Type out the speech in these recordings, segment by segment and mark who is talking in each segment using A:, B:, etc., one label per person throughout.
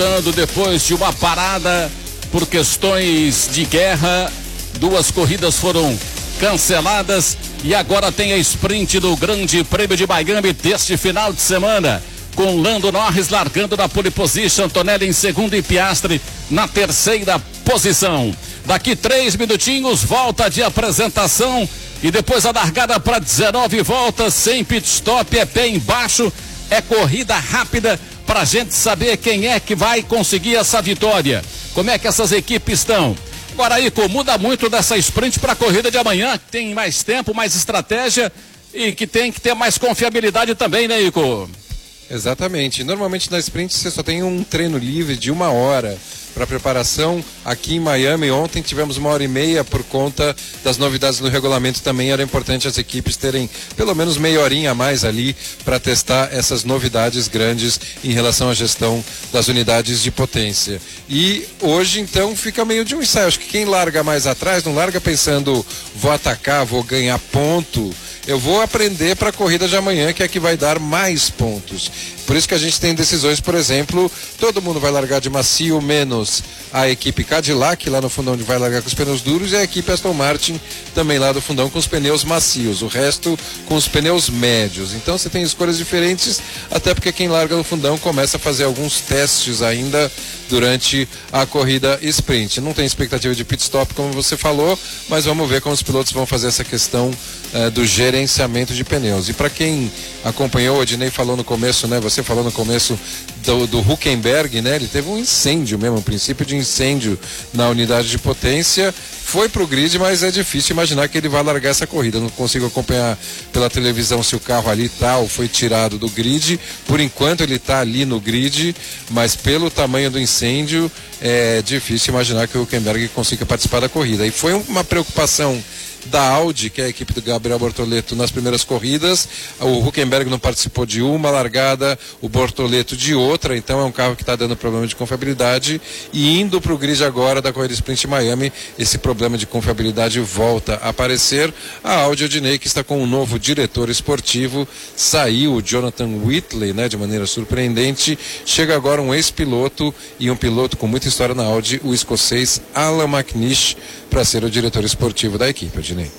A: Depois de uma parada por questões de guerra, 2 corridas foram canceladas e agora tem a sprint do Grande Prêmio de Miami deste final de semana, com Lando Norris largando na pole position, Antonelli em segundo e Piastri na terceira posição. Daqui 3 minutinhos, volta de apresentação e depois a largada para 19 voltas, sem pit stop, é pé embaixo, é corrida rápida para a gente saber quem é que vai conseguir essa vitória. Como é que essas equipes estão? Agora, Ico, muda muito dessa sprint para a corrida de amanhã, que tem mais tempo, mais estratégia e que tem que ter mais confiabilidade também, né, Ico?
B: Exatamente. Normalmente na sprint você só tem um treino livre de 1 hora para preparação. Aqui em Miami ontem tivemos 1h30 por conta das novidades no regulamento. Também era importante as equipes terem pelo menos meia horinha a mais ali para testar essas novidades grandes em relação à gestão das unidades de potência. E hoje então fica meio de um ensaio. Acho que quem larga mais atrás não larga pensando vou atacar, vou ganhar ponto. Eu vou aprender para a corrida de amanhã, que é que vai dar mais pontos. Por isso que a gente tem decisões, por exemplo, todo mundo vai largar de macio, menos a equipe Cadillac lá no fundão, onde vai largar com os pneus duros, e a equipe Aston Martin também lá do fundão com os pneus macios, o resto com os pneus médios. Então você tem escolhas diferentes, até porque quem larga no fundão começa a fazer alguns testes ainda durante a corrida sprint. Não tem expectativa de pit stop, como você falou, mas vamos ver como os pilotos vão fazer essa questão do gerenciamento de pneus. E para quem acompanhou, o Ednei falou no começo, né? Você falou no começo do Hülkenberg, né? Ele teve um incêndio mesmo, um princípio de incêndio na unidade de potência. Foi pro grid, mas é difícil imaginar que ele vai largar essa corrida. Não consigo acompanhar pela televisão se o carro ali tá ou foi tirado do grid. Por enquanto ele tá ali no grid, mas pelo tamanho do incêndio é difícil imaginar que o Hülkenberg consiga participar da corrida. E foi uma preocupação da Audi, que é a equipe do Gabriel Bortoleto, nas primeiras corridas. O Hülkenberg não participou de uma largada, o Bortoleto de outra, então é um carro que está dando problema de confiabilidade, e indo para o grid agora da corrida sprint Miami, esse problema de confiabilidade volta a aparecer. A Audi Odinei, que está com um novo diretor esportivo, saiu o Jonathan Whitley, né, de maneira surpreendente, chega agora um ex-piloto e um piloto com muita história na Audi, o escocês Alan McNish, para ser o diretor esportivo da equipe, Odinei.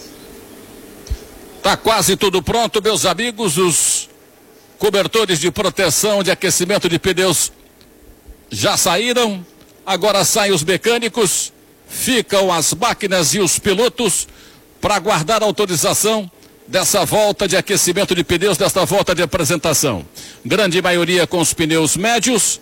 A: Tá quase tudo pronto, meus amigos. Os cobertores de proteção de aquecimento de pneus já saíram. Agora saem os mecânicos, ficam as máquinas e os pilotos para aguardar a autorização dessa volta de aquecimento de pneus, desta volta de apresentação. Grande maioria com os pneus médios.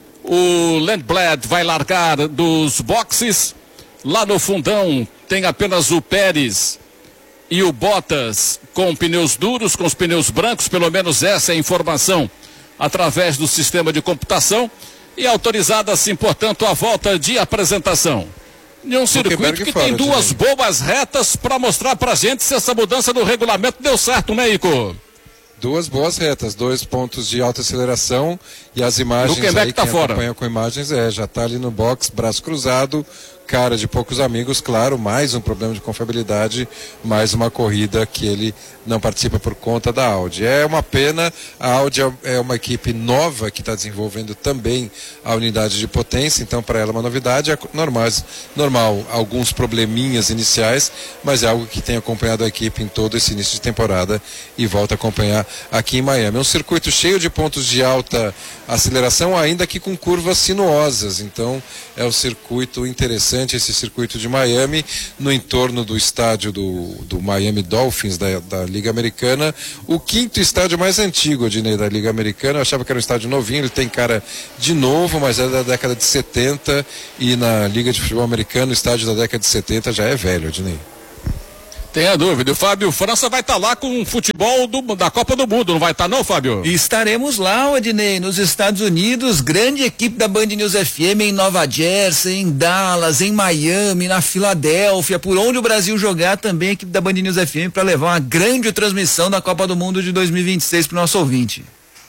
A: O Lundblad vai largar dos boxes. Lá no fundão tem apenas o Pérez e o Bottas com pneus duros, com os pneus brancos, pelo menos essa é a informação através do sistema de computação, e autorizada assim, portanto, a volta de apresentação. Em um circuito que tem duas boas retas para mostrar pra gente se essa mudança do regulamento deu certo, né, Ico?
B: Duas boas retas, 2 pontos de alta aceleração, e as imagens aí,
A: tá
B: quem
A: fora.
B: Acompanha com imagens, já tá ali no box, braço cruzado, cara de poucos amigos, claro, mais um problema de confiabilidade, mais uma corrida que ele não participa por conta da Audi. É uma pena, a Audi é uma equipe nova que está desenvolvendo também a unidade de potência, então para ela é uma novidade, é normal, alguns probleminhas iniciais, mas é algo que tem acompanhado a equipe em todo esse início de temporada e volta a acompanhar aqui em Miami. É um circuito cheio de pontos de alta aceleração, ainda que com curvas sinuosas, então é um circuito interessante, esse circuito de Miami, no entorno do estádio do Miami Dolphins da Liga Americana, o 5º estádio mais antigo, Odinei, da Liga Americana. Eu achava que era um estádio novinho, ele tem cara de novo, mas é da década de 70, e na Liga de Futebol Americano o estádio da década de 70 já é velho, Odinei.
A: Tenha dúvida, o Fábio França vai estar lá com o futebol da Copa do Mundo, não vai estar não, Fábio?
C: Estaremos lá, Odinei, nos Estados Unidos, grande equipe da Band News FM em Nova Jersey, em Dallas, em Miami, na Filadélfia, por onde o Brasil jogar, também a equipe da Band News FM para levar uma grande transmissão da Copa do Mundo de 2026 para o nosso ouvinte.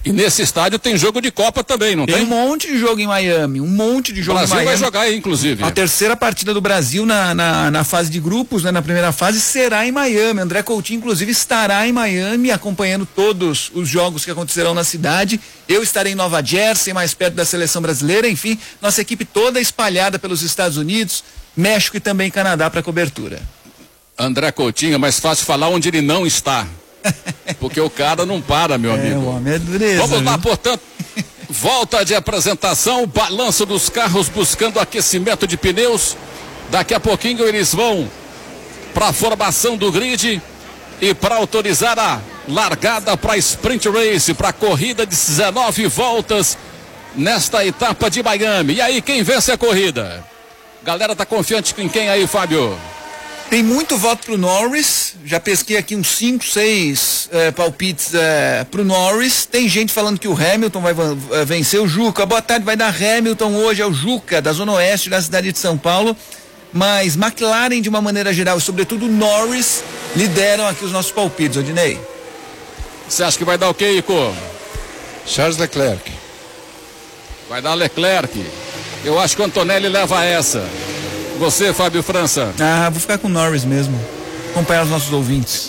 A: E nesse estádio tem jogo de Copa também, não tem?
C: Tem um monte de jogo em Miami, um monte de jogo em Miami.
A: O Brasil vai jogar aí, inclusive.
C: A terceira partida do Brasil na fase de grupos, né, na primeira fase, será em Miami. André Coutinho, inclusive, estará em Miami acompanhando todos os jogos que acontecerão na cidade. Eu estarei em Nova Jersey, mais perto da seleção brasileira. Enfim, nossa equipe toda espalhada pelos Estados Unidos, México e também Canadá para cobertura.
A: André Coutinho, é mais fácil falar onde ele não está. Porque o cara não para, meu amigo.
C: O homem é dureza,
A: vamos lá,
C: viu?
A: portanto, volta de apresentação, balanço dos carros buscando aquecimento de pneus. Daqui a pouquinho eles vão para a formação do grid e para autorizar a largada para Sprint Race, para a corrida de 19 voltas nesta etapa de Miami. E aí, quem vence a corrida? Galera tá confiante em quem aí, Fábio?
C: Tem muito voto pro Norris, já pesquei aqui uns 5, 6 palpites pro Norris. Tem gente falando que o Hamilton vai vencer. O Juca, boa tarde, vai dar Hamilton hoje, é o Juca, da Zona Oeste da cidade de São Paulo. Mas McLaren, de uma maneira geral, e sobretudo Norris, lideram aqui os nossos palpites, Odinei.
A: Você acha que vai dar o quê, Ico?
B: Charles Leclerc.
A: Vai dar Leclerc. Eu acho que o Antonelli leva essa. Você, Fábio França?
C: Vou ficar com o Norris mesmo. Acompanhar os nossos ouvintes.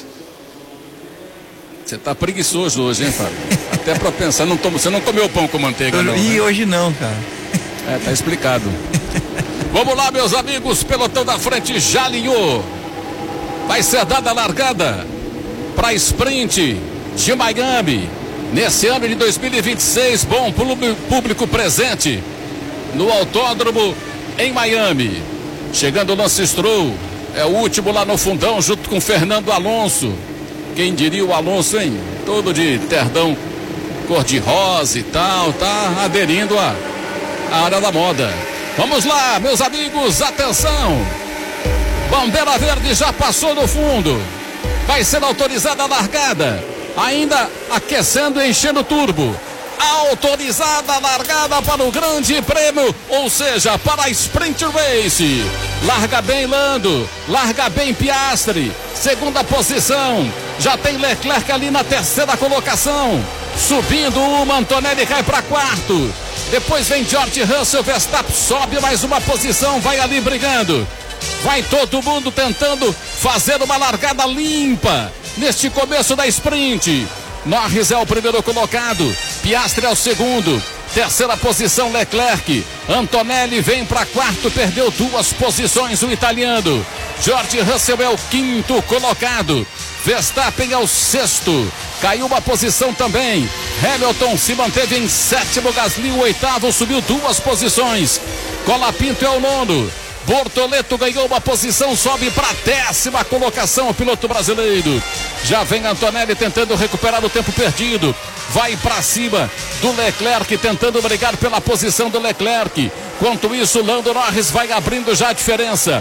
A: Você tá preguiçoso hoje, hein, Fábio? Até pra pensar, você não comeu pão com manteiga, não,
C: E
A: né?
C: hoje não, cara.
A: Tá explicado. Vamos lá, meus amigos, pelotão da frente já alinhou. Vai ser dada a largada para Sprint de Miami. Nesse ano de 2026, bom público presente no autódromo em Miami. Chegando o Lance Stroll, é o último lá no fundão, junto com Fernando Alonso. Quem diria o Alonso, hein? Todo de terdão cor-de-rosa e tal, tá aderindo à área da moda. Vamos lá, meus amigos, atenção! Bandeira verde já passou no fundo. Vai ser autorizada a largada. Ainda aquecendo e enchendo o turbo. Autorizada a largada para o Grande Prêmio, ou seja, para a Sprint Race. Larga bem Lando, larga bem Piastri, segunda posição. Já tem Leclerc ali na terceira colocação. Subindo uma, Antonelli cai para quarto. Depois vem George Russell, Verstappen sobe mais uma posição, vai ali brigando. Vai todo mundo tentando fazer uma largada limpa neste começo da sprint. Norris é o primeiro colocado, Piastri é o segundo, terceira posição Leclerc, Antonelli vem para quarto, perdeu 2 posições o italiano, George Russell é o quinto colocado, Verstappen é o sexto, caiu uma posição também, Hamilton se manteve em sétimo, Gasly o oitavo, subiu 2 posições, Colapinto é o nono, Bortoleto ganhou uma posição, sobe para a 10ª colocação o piloto brasileiro. Já vem Antonelli tentando recuperar o tempo perdido. Vai para cima do Leclerc, tentando brigar pela posição do Leclerc. Enquanto isso, Lando Norris vai abrindo já a diferença.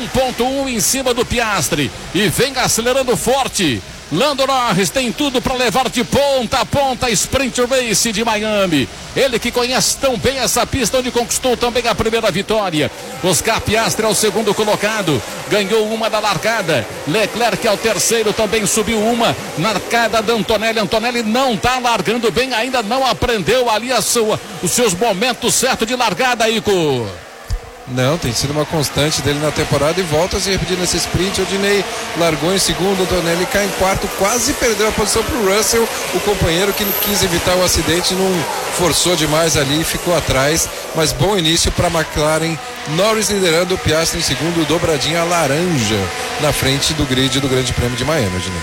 A: 1.1 em cima do Piastri. E vem acelerando forte. Lando Norris tem tudo para levar de ponta a ponta a Sprint Race de Miami. Ele que conhece tão bem essa pista, onde conquistou também a primeira vitória. Oscar Piastri é o segundo colocado, ganhou uma da largada. Leclerc é o terceiro, também subiu uma na largada da Antonelli. Antonelli não está largando bem, ainda não aprendeu ali os seus momentos certos de largada, Ico.
B: Não, tem sido uma constante dele na temporada e volta a se repetir nesse sprint. O Odinei largou em segundo, o Antonelli cai em quarto, quase perdeu a posição para o Russell, o companheiro que quis evitar o acidente, não forçou demais ali e ficou atrás, mas bom início para a McLaren. Norris liderando, o Piastri em segundo, dobradinha laranja na frente do grid do Grande Prêmio de Miami, Odinei.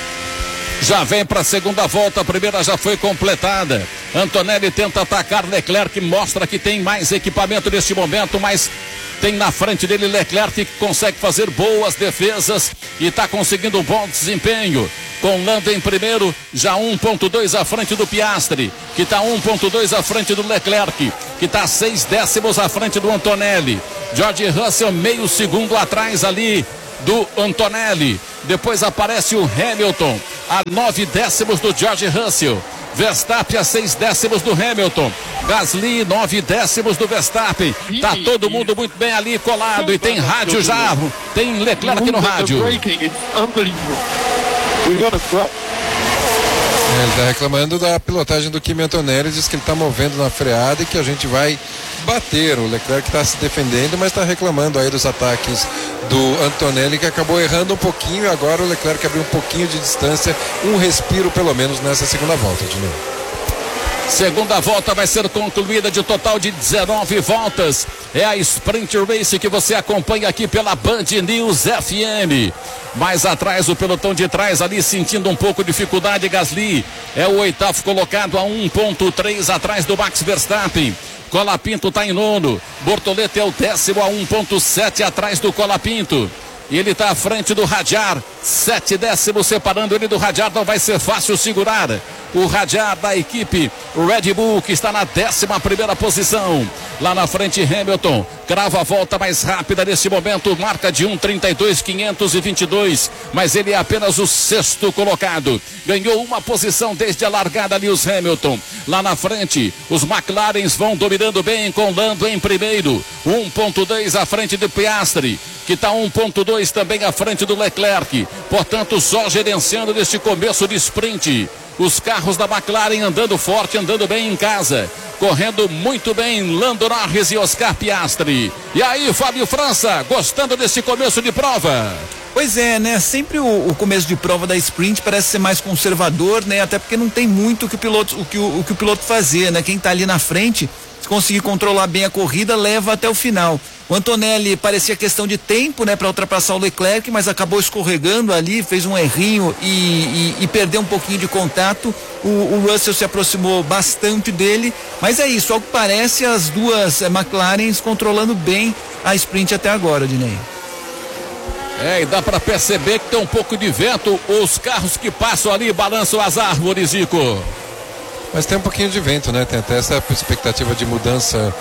A: Já vem para a segunda volta, a primeira já foi completada. Antonelli tenta atacar Leclerc, mostra que tem mais equipamento neste momento, mas tem na frente dele Leclerc que consegue fazer boas defesas e está conseguindo um bom desempenho. Com Lando em primeiro, já 1.2 à frente do Piastri, que está 1.2 à frente do Leclerc, que está 6 décimos à frente do Antonelli. George Russell meio segundo atrás ali do Antonelli. Depois aparece o Hamilton a 9 décimos do George Russell. Verstappen a 6 décimos do Hamilton. Gasly 9 décimos do Verstappen. Tá todo mundo muito bem ali colado e tem rádio já. Tem Leclerc no rádio.
B: Ele está reclamando da pilotagem do Kimi Antonelli, diz que ele está movendo na freada e que a gente vai bater. O Leclerc está se defendendo, mas está reclamando aí dos ataques do Antonelli, que acabou errando um pouquinho, e agora o Leclerc abriu um pouquinho de distância, um respiro pelo menos nessa segunda volta, de novo.
A: Segunda volta vai ser concluída de total de 19 voltas. É a Sprint Race que você acompanha aqui pela Band News FM. Mais atrás, o pelotão de trás ali sentindo um pouco de dificuldade. Gasly é o oitavo colocado a 1.3 atrás do Max Verstappen. Colapinto está em nono. Bortoleto é o 10º a 1.7 atrás do Colapinto. E ele está à frente do Hadjar, 7 décimos separando ele do Hadjar, não vai ser fácil segurar o Hadjar da equipe Red Bull, que está na 11ª posição. Lá na frente Hamilton, crava a volta mais rápida nesse momento, marca de 1:32.522, mas ele é apenas o 6º colocado. Ganhou uma posição desde a largada Lewis Hamilton. Lá na frente, os McLarens vão dominando bem, com Lando em primeiro, 1.2 à frente de Piastri, que está 1.2 também à frente do Leclerc. Portanto, só gerenciando neste começo de sprint. Os carros da McLaren andando forte, andando bem em casa. Correndo muito bem, Lando Norris e Oscar Piastri. E aí, Fábio França, gostando desse começo de prova?
C: Pois é, né? Sempre o começo de prova da sprint parece ser mais conservador, né? Até porque não tem muito o que o piloto fazer, né? Quem tá ali na frente, se conseguir controlar bem a corrida, leva até o final. O Antonelli parecia questão de tempo, né, para ultrapassar o Leclerc, mas acabou escorregando ali, fez um errinho e perdeu um pouquinho de contato. O Russell se aproximou bastante dele, mas é isso, ao que parece, as duas McLarens controlando bem a sprint até agora, Dinei.
A: E dá para perceber que tem um pouco de vento, os carros que passam ali balançam as árvores, Zico.
B: Mas tem um pouquinho de vento, né? Tem até essa expectativa de mudança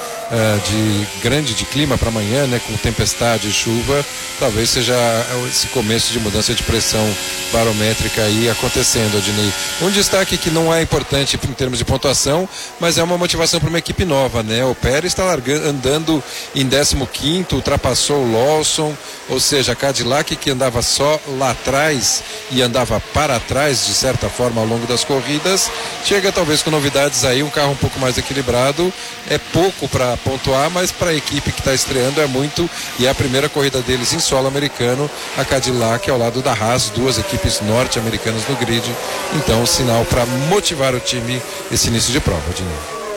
B: de clima para amanhã, né? Com tempestade e chuva. Talvez seja esse começo de mudança de pressão barométrica aí acontecendo, Adnei. Um destaque que não é importante em termos de pontuação, mas é uma motivação para uma equipe nova, né? O Pérez está andando em 15º, ultrapassou o Lawson, ou seja, a Cadillac, que andava só lá atrás e andava para trás, de certa forma, ao longo das corridas, chega talvez com novidades aí, um carro um pouco mais equilibrado. É pouco para pontuar, mas para a equipe que está estreando é muito, e é a primeira corrida deles em solo americano, a Cadillac ao lado da Haas, duas equipes norte-americanas no grid. Então, sinal para motivar o time esse início de prova, Dinho.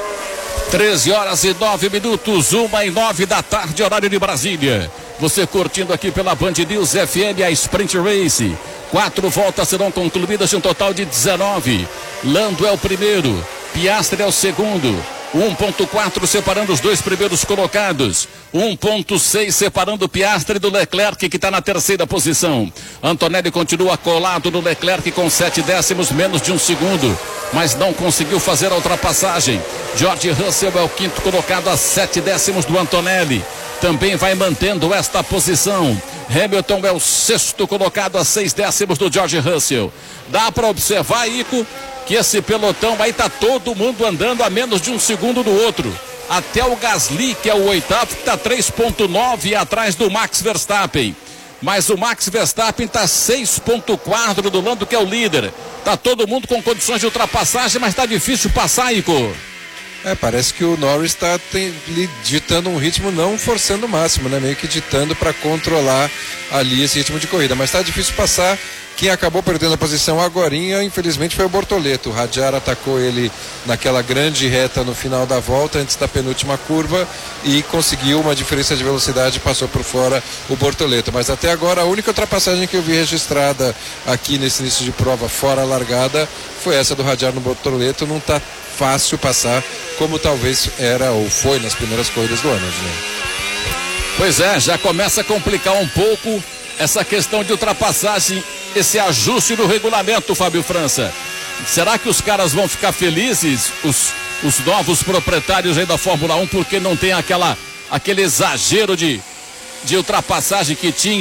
A: 13h09, 1:09 da tarde, horário de Brasília. Você curtindo aqui pela Band News FM a Sprint Race. 4 voltas serão concluídas de um total de 19. Lando é o primeiro, Piastri é o segundo. 1.4 separando os dois primeiros colocados. 1.6 separando o Piastri do Leclerc, que está na 3ª posição. Antonelli continua colado no Leclerc com 7 décimos, menos de 1 segundo, mas não conseguiu fazer a ultrapassagem. George Russell é o 5º colocado a 7 décimos do Antonelli. Também vai mantendo esta posição. Hamilton é o 6º colocado a 6 décimos do George Russell. Dá para observar, Ico, que esse pelotão aí tá todo mundo andando a menos de 1 segundo do outro. Até o Gasly, que é o 8º, que tá 3.9 atrás do Max Verstappen. Mas o Max Verstappen tá 6.4 do Lando, que é o líder. Tá todo mundo com condições de ultrapassagem, mas tá difícil passar, Ico.
B: Parece que o Norris está ditando um ritmo, não forçando o máximo, né? Meio que ditando para controlar ali esse ritmo de corrida, mas está difícil passar. Quem acabou perdendo a posição agorinha, infelizmente, foi o Bortoleto. O Hadjar atacou ele naquela grande reta no final da volta, antes da penúltima curva, e conseguiu uma diferença de velocidade, passou por fora o Bortoleto. Mas até agora a única ultrapassagem que eu vi registrada aqui nesse início de prova fora a largada foi essa do Hadjar no Bortoleto. Não está fácil passar como talvez era ou foi nas primeiras corridas do ano, né?
A: Pois é, já começa a complicar um pouco essa questão de ultrapassagem, esse ajuste do regulamento, Fábio França. Será que os caras vão ficar felizes, os novos proprietários aí da Fórmula 1, porque não tem aquele exagero de ultrapassagem que tinha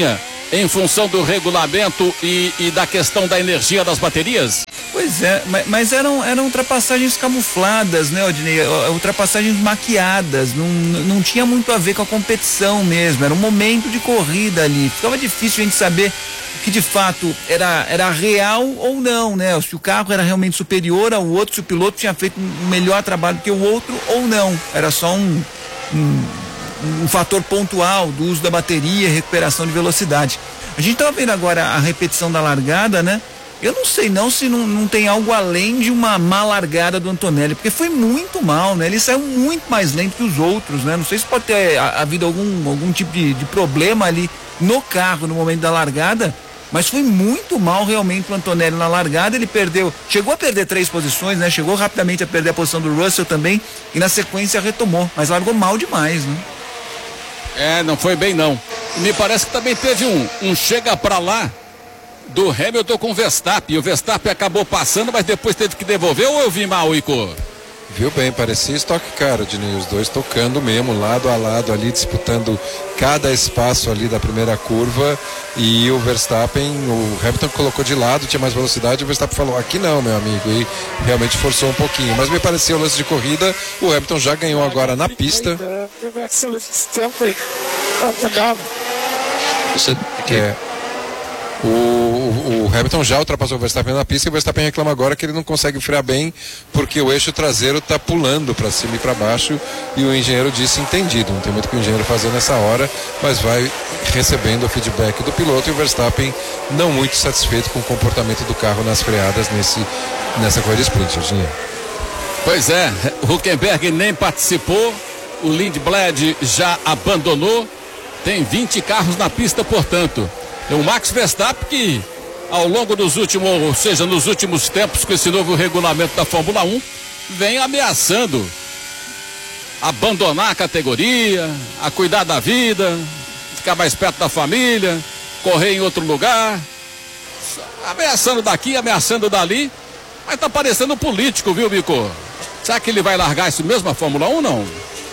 A: em função do regulamento e da questão da energia das baterias?
C: Pois é, mas eram ultrapassagens camufladas, né, Odinei? Ultrapassagens maquiadas, não tinha muito a ver com a competição mesmo, era um momento de corrida ali. Ficava difícil a gente saber o que de fato era real ou não, né? Se o carro era realmente superior ao outro, se o piloto tinha feito um melhor trabalho que o outro ou não. Era só um fator pontual do uso da bateria, recuperação de velocidade. A gente estava vendo agora a repetição da largada, né? Eu não sei não se não tem algo além de uma má largada do Antonelli, porque foi muito mal, né? Ele saiu muito mais lento que os outros, né? Não sei se pode ter havido algum tipo de problema ali no carro no momento da largada, mas foi muito mal realmente o Antonelli na largada. Ele chegou a perder 3 posições, né? Chegou rapidamente a perder a posição do Russell também e na sequência retomou, mas largou mal demais, né?
A: Não foi bem não. Me parece que também teve um chega pra lá do Hamilton com o Verstappen. O Verstappen acabou passando, mas depois teve que devolver, ou eu vi mal, Ico?
B: Viu bem, parecia Stock Car, Odinei, os dois tocando mesmo, lado a lado ali, disputando cada espaço ali da primeira curva, e o Verstappen, o Hamilton colocou de lado, tinha mais velocidade, o Verstappen falou, aqui não, meu amigo, e realmente forçou um pouquinho, mas me parecia o lance de corrida, o Hamilton já ganhou agora na pista. O Hamilton já ultrapassou o Verstappen na pista e o Verstappen reclama agora que ele não consegue frear bem porque o eixo traseiro está pulando para cima e para baixo, e o engenheiro disse entendido, não tem muito o que o engenheiro fazer nessa hora, mas vai recebendo o feedback do piloto, e o Verstappen não muito satisfeito com o comportamento do carro nas freadas nessa corrida sprint, engenheiro.
A: Pois é, Hülkenberg nem participou, o Lindblad já abandonou, tem 20 carros na pista, portanto. O Max Verstappen, que ao longo dos últimos, ou seja, nos últimos tempos, com esse novo regulamento da Fórmula 1, vem ameaçando abandonar a categoria, a cuidar da vida, ficar mais perto da família, correr em outro lugar, ameaçando daqui, ameaçando dali, mas tá parecendo político, viu, Bico? Será que ele vai largar isso mesmo a Fórmula 1, não?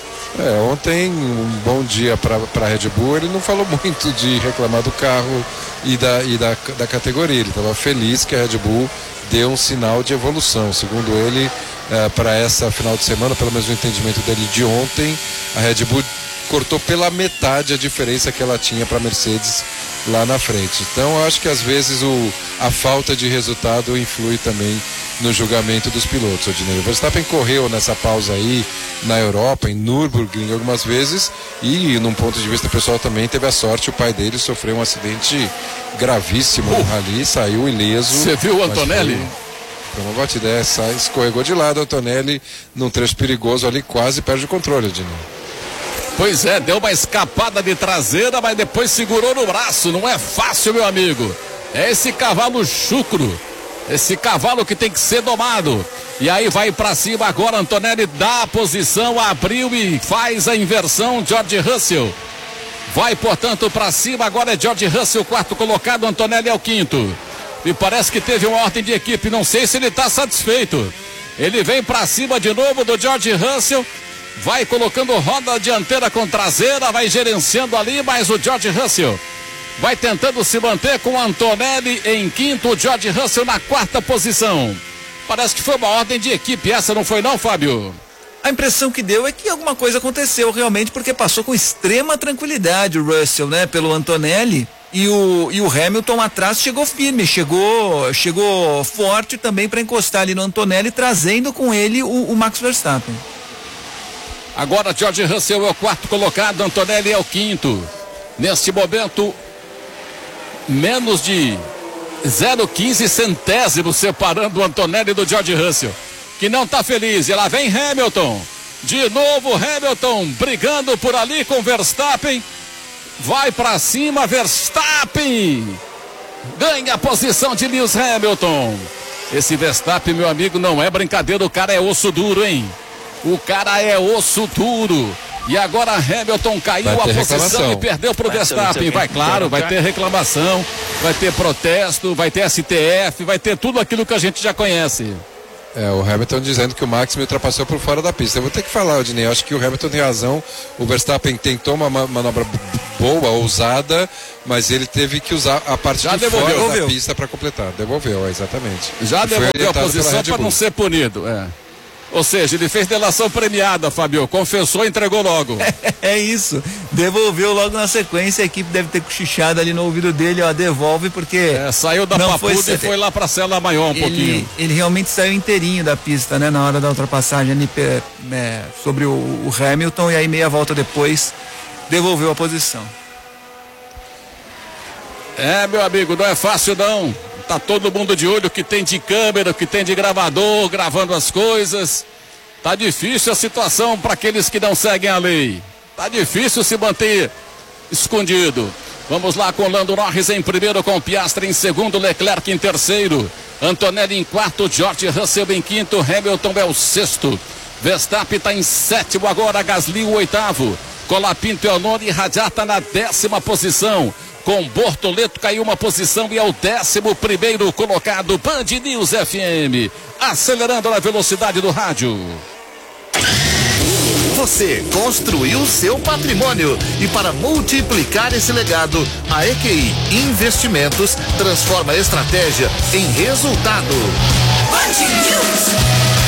B: Ontem, um bom dia para a Red Bull, ele não falou muito de reclamar do carro e da categoria. Ele estava feliz que a Red Bull deu um sinal de evolução. Segundo ele, para essa final de semana, pelo menos o entendimento dele de ontem, a Red Bull cortou pela metade a diferença que ela tinha para a Mercedes lá na frente. Então, eu acho que às vezes a falta de resultado influi também no julgamento dos pilotos, Odinei. O Verstappen correu nessa pausa aí na Europa, em Nürburgring algumas vezes, e num ponto de vista pessoal também teve a sorte, o pai dele sofreu um acidente gravíssimo no rally, saiu ileso.
A: Você viu o Antonelli?
B: Foi uma batida, escorregou de lado, o Antonelli num trecho perigoso ali, quase perde o controle, Odinei.
A: Pois é, deu uma escapada de traseira, mas depois segurou no braço, não é fácil, meu amigo. É esse cavalo chucro, esse cavalo que tem que ser domado. E aí vai pra cima agora, Antonelli dá a posição, abriu e faz a inversão, George Russell. Vai, portanto, pra cima, agora é George Russell, quarto colocado, Antonelli é o quinto. Me parece que teve uma ordem de equipe, não sei se ele tá satisfeito. Ele vem pra cima de novo do George Russell, vai colocando roda dianteira com traseira, vai gerenciando ali, mas o George Russell vai tentando se manter com o Antonelli em quinto, o George Russell na quarta posição. Parece que foi uma ordem de equipe, essa não foi não, Fábio?
C: A impressão que deu é que alguma coisa aconteceu realmente, porque passou com extrema tranquilidade o Russell, né, pelo Antonelli, e o Hamilton atrás chegou firme, chegou forte também para encostar ali no Antonelli, trazendo com ele o Max Verstappen.
A: Agora George Russell é o quarto colocado, Antonelli é o quinto. Neste momento, menos de 0,15 centésimos separando o Antonelli do George Russell, que não está feliz. E lá vem Hamilton, de novo Hamilton brigando por ali com Verstappen, vai para cima, Verstappen ganha a posição de Lewis Hamilton. Esse Verstappen, meu amigo, não é brincadeira, o cara é osso duro, hein? O cara é osso duro. E agora Hamilton caiu a posição e perdeu pro Verstappen. Vai, claro, vai ter reclamação, vai ter protesto, vai ter STF, vai ter tudo aquilo que a gente já conhece.
B: O Hamilton dizendo que o Max me ultrapassou por fora da pista. Eu vou ter que falar, Odinei, eu acho que o Hamilton tem razão. O Verstappen tentou uma manobra boa, ousada, mas ele teve que usar a parte de fora da pista para completar. Devolveu, exatamente.
A: Já devolveu a posição para não ser punido. Ou seja, ele fez delação premiada, Fabio. Confessou e entregou logo.
C: É isso. Devolveu logo na sequência. A equipe deve ter cochichado ali no ouvido dele, ó, devolve porque...
A: saiu da papuda e foi lá pra Cela Maior pouquinho.
C: Ele realmente saiu inteirinho da pista, né? Na hora da ultrapassagem ali sobre o Hamilton, e aí meia volta depois devolveu a posição.
A: Meu amigo, não é fácil não. Tá todo mundo de olho, que tem de câmera, que tem de gravador, gravando as coisas. Tá difícil a situação para aqueles que não seguem a lei. Tá difícil se manter escondido. Vamos lá com Lando Norris em primeiro, com Piastri em segundo, Leclerc em terceiro, Antonelli em quarto, George Russell em quinto, Hamilton é o sexto, Verstappen está em sétimo agora, Gasly o oitavo, Colapinto é o nono e Radiata na 10ª posição. Com Bortoleto caiu uma posição e é o 11º colocado. Band News FM, acelerando na velocidade do rádio.
D: Você construiu seu patrimônio e para multiplicar esse legado, a EQI Investimentos transforma a estratégia em resultado. Band News.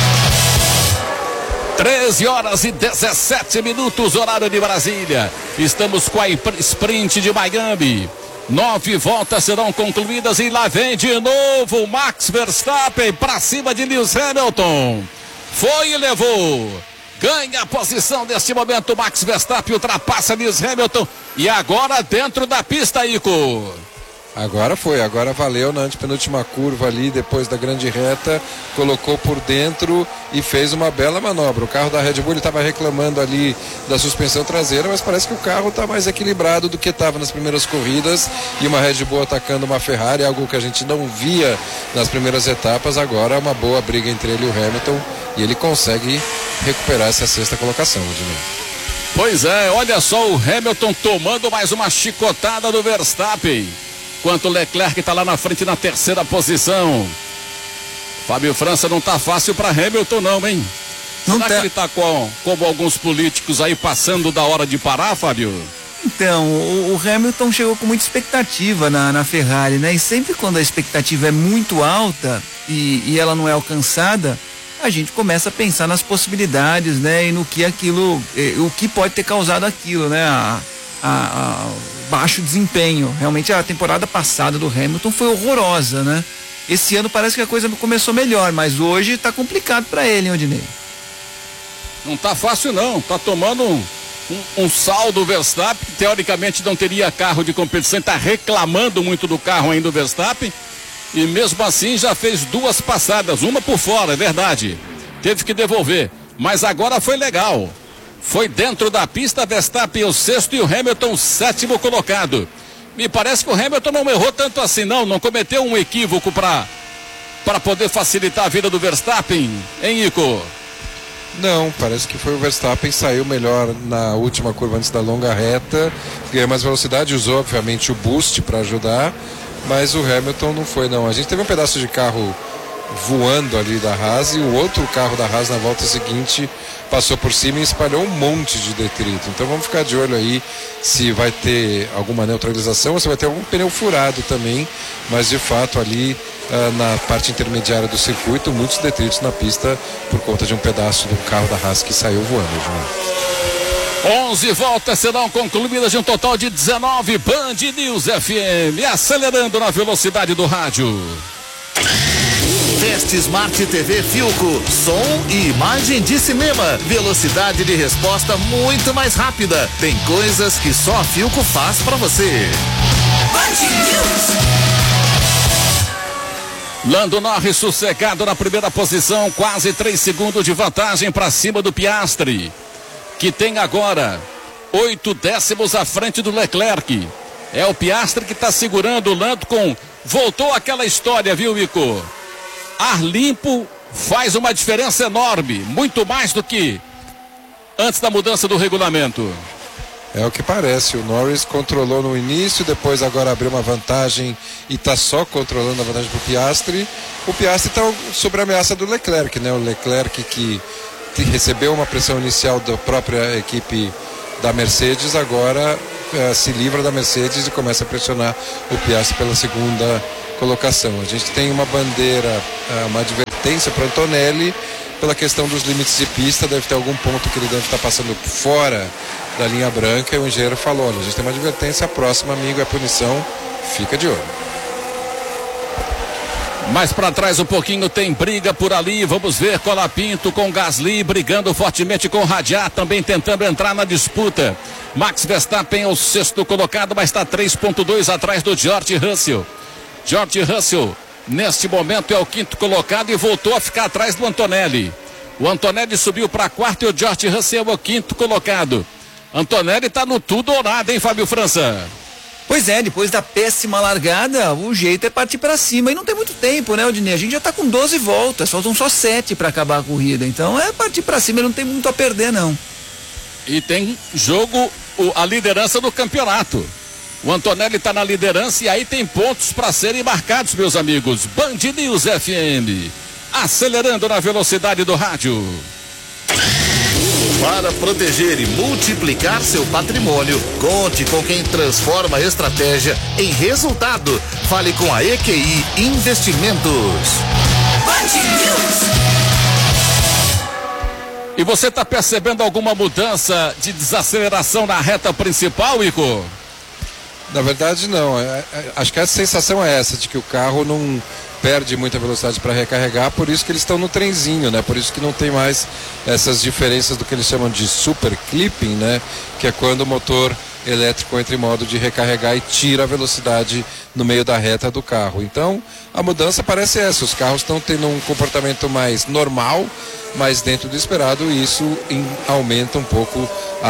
A: 13h17, horário de Brasília. Estamos com a sprint de Miami. 9 voltas serão concluídas e lá vem de novo Max Verstappen para cima de Lewis Hamilton. Foi e levou. Ganha a posição neste momento. Max Verstappen ultrapassa Lewis Hamilton e agora dentro da pista, Ico.
B: Agora valeu na antepenúltima curva ali, depois da grande reta, colocou por dentro e fez uma bela manobra. O carro da Red Bull estava reclamando ali da suspensão traseira, mas parece que o carro está mais equilibrado do que estava nas primeiras corridas, e uma Red Bull atacando uma Ferrari, algo que a gente não via nas primeiras etapas. Agora é uma boa briga entre ele e o Hamilton, e ele consegue recuperar essa 6ª colocação, Ednei.
A: Pois é, olha só o Hamilton tomando mais uma chicotada do Verstappen. Enquanto o Leclerc está lá na frente na 3ª posição. Fábio França, não tá fácil para Hamilton não, hein? Será que ele tá como alguns políticos aí passando da hora de parar, Fábio?
C: Então, o Hamilton chegou com muita expectativa na Ferrari, né? E sempre quando a expectativa é muito alta e ela não é alcançada, a gente começa a pensar nas possibilidades, né? E no que o que pode ter causado aquilo, né? Baixo desempenho. Realmente a temporada passada do Hamilton foi horrorosa, né? Esse ano parece que a coisa começou melhor, mas hoje tá complicado para ele, hein, Odinei?
A: Não tá fácil não, tá tomando um saldo Verstappen, que teoricamente não teria carro de competição, tá reclamando muito do carro ainda do Verstappen, e mesmo assim já fez 2 passadas, uma por fora, é verdade, teve que devolver, mas agora foi legal. Foi dentro da pista, Verstappen o 6º e o Hamilton o 7º colocado. Me parece que o Hamilton não errou tanto assim não cometeu um equívoco para poder facilitar a vida do Verstappen, hein, Ico?
B: Não, parece que foi o Verstappen, saiu melhor na última curva antes da longa reta, ganhou mais velocidade, usou obviamente o boost para ajudar, mas o Hamilton não foi não. A gente teve um pedaço de carro voando ali da Haas e o outro carro da Haas na volta seguinte passou por cima e espalhou um monte de detrito. Então vamos ficar de olho aí se vai ter alguma neutralização ou se vai ter algum pneu furado também, mas de fato ali na parte intermediária do circuito, muitos detritos na pista por conta de um pedaço do carro da Haas que saiu voando, João.
A: 11 voltas serão concluídas de um total de 19. Band News FM, acelerando na velocidade do rádio.
D: Teste Smart TV Philco, som e imagem de cinema, velocidade de resposta muito mais rápida. Tem coisas que só a Philco faz pra você.
A: Lando Norris sossegado na primeira posição, quase 3 segundos de vantagem para cima do Piastri, que tem agora 8 décimos à frente do Leclerc. É o Piastri que está segurando o Lando voltou aquela história, viu, Ico? Ar limpo faz uma diferença enorme, muito mais do que antes da mudança do regulamento.
B: É o que parece. O Norris controlou no início, depois agora abriu uma vantagem e está só controlando a vantagem para o Piastri. O Piastri está sob a ameaça do Leclerc, né? O Leclerc que recebeu uma pressão inicial da própria equipe da Mercedes, agora se livra da Mercedes e começa a pressionar o Piastri pela segunda colocação. A gente tem uma bandeira, uma advertência para Antonelli pela questão dos limites de pista. Deve ter algum ponto que ele deve estar passando fora da linha branca, e o engenheiro falou: olha, a gente tem uma advertência, a próxima, amigo, é punição, fica de olho.
A: Mais para trás um pouquinho tem briga por ali, vamos ver Colapinto com Gasly brigando fortemente com Radiar, também tentando entrar na disputa. Max Verstappen é o 6º colocado, mas está 3,2 atrás do George Russell. George Russell neste momento é o 5º colocado e voltou a ficar atrás do Antonelli. O Antonelli subiu para 4º e o George Russell é o 5º colocado. Antonelli está no tudo ou nada, hein, Fábio França?
C: Pois é, depois da péssima largada, o jeito é partir para cima. E não tem muito tempo, né, Odinei? A gente já está com 12 voltas, faltam só 7 para acabar a corrida. Então é partir para cima, não tem muito a perder, não.
A: E tem jogo, a liderança do campeonato. O Antonelli está na liderança e aí tem pontos para serem marcados, meus amigos. Band News FM, acelerando na velocidade do rádio.
D: Para proteger e multiplicar seu patrimônio, conte com quem transforma a estratégia em resultado. Fale com a EQI Investimentos.
A: E você está percebendo alguma mudança de desaceleração na reta principal, Ico?
B: Na verdade, não. Acho que a sensação é essa, de que o carro não perde muita velocidade para recarregar, por isso que eles estão no trenzinho, né? Por isso que não tem mais essas diferenças do que eles chamam de super clipping, né? Que é quando o motor elétrico entra em modo de recarregar e tira a velocidade no meio da reta do carro. Então, a mudança parece essa. Os carros estão tendo um comportamento mais normal, mais dentro do esperado, e isso aumenta um pouco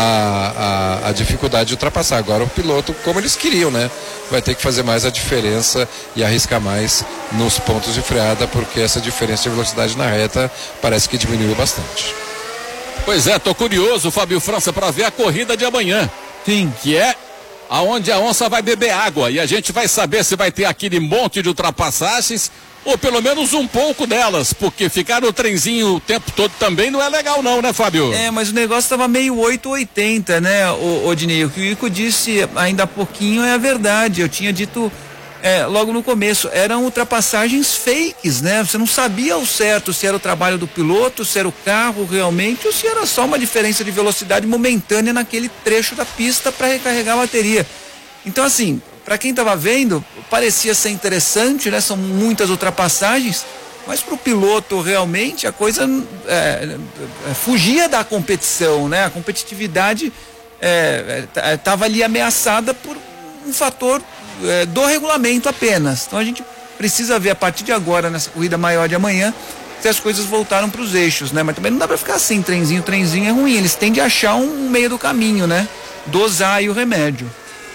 B: a dificuldade de ultrapassar. Agora o piloto, como eles queriam, né? Vai ter que fazer mais a diferença e arriscar mais nos pontos de freada, porque essa diferença de velocidade na reta parece que diminuiu bastante.
A: Pois é, tô curioso, Fábio França, para ver a corrida de amanhã.
C: Sim.
A: Que é aonde a onça vai beber água, e a gente vai saber se vai ter aquele monte de ultrapassagens ou pelo menos um pouco delas, porque ficar no trenzinho o tempo todo também não é legal não, né, Fábio?
C: É, mas o negócio estava meio 880, né, Odinei? O que o Ico disse ainda há pouquinho é a verdade. Eu tinha dito logo no começo, eram ultrapassagens fakes, né? Você não sabia ao certo se era o trabalho do piloto, se era o carro realmente, ou se era só uma diferença de velocidade momentânea naquele trecho da pista para recarregar a bateria. Então, assim, para quem estava vendo, parecia ser interessante, né? São muitas ultrapassagens, mas para o piloto realmente a coisa fugia da competição, né? A competitividade estava ali ameaçada por um fator do regulamento apenas. Então a gente precisa ver a partir de agora, nessa corrida maior de amanhã, se as coisas voltaram para os eixos, né? Mas também não dá para ficar assim, trenzinho é ruim. Eles têm de achar um meio do caminho, né? Dosar aí o remédio.